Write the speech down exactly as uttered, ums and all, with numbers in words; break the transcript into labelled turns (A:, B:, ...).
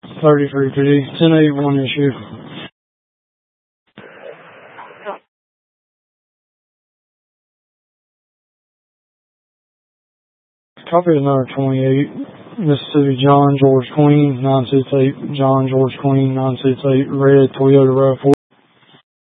A: thirty-three P, ten eighty-one issue. Copy number twenty-eight, Mississippi John George Queen, nine six eight, John George Queen, nine six eight, red Toyota RAV four.